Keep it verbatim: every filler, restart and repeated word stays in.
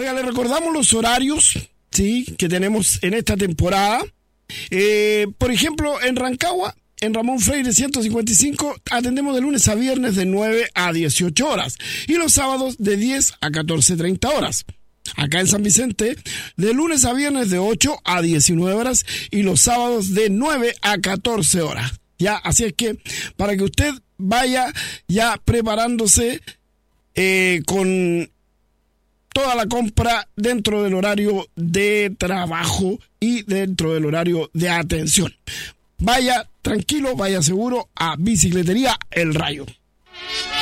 Oiga, le recordamos los horarios, sí, que tenemos en esta temporada. Eh, por ejemplo, en Rancagua, en Ramón Freire ciento cincuenta y cinco, atendemos de lunes a viernes de nueve a dieciocho horas y los sábados de diez a catorce treinta horas. Acá en San Vicente, de lunes a viernes de ocho a diecinueve horas y los sábados de nueve a catorce horas. Ya, así es que para que usted vaya ya preparándose eh, con toda la compra dentro del horario de trabajo y dentro del horario de atención. Vaya tranquilo, vaya seguro a Bicicletería El Rayo.